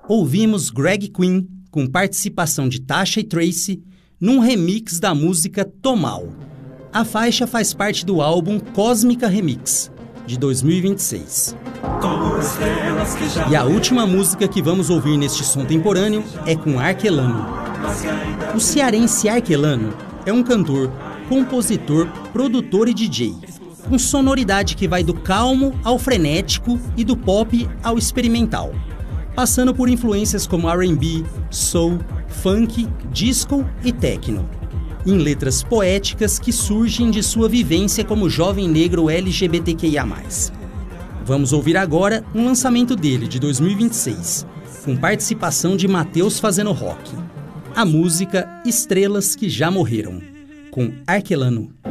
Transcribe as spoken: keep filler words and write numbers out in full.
Ouvimos Greg Quinn, com participação de Tasha e Tracy, num remix da música Tomal. A faixa faz parte do álbum Cósmica Remix, de dois mil e vinte e seis. E a última música que vamos ouvir neste som temporâneo é com Arkelano. O cearense Arkelano é um cantor, compositor, produtor e D J, com sonoridade que vai do calmo ao frenético e do pop ao experimental, passando por influências como R and B, soul, funk, disco e techno, em letras poéticas que surgem de sua vivência como jovem negro L G B T Q I A mais. Vamos ouvir agora um lançamento dele de dois mil e vinte e seis, com participação de Matheus fazendo rock. A música Estrelas que Já Morreram, com Arkelano.